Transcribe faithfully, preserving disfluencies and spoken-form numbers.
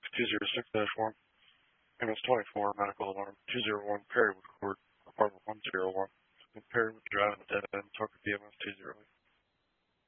two zero six dash one. M S twenty-four, medical alarm. two zero one, Perrywood Court, apartment one zero one. Perrywood Drive, dead end, Tucker B M S two zero eight.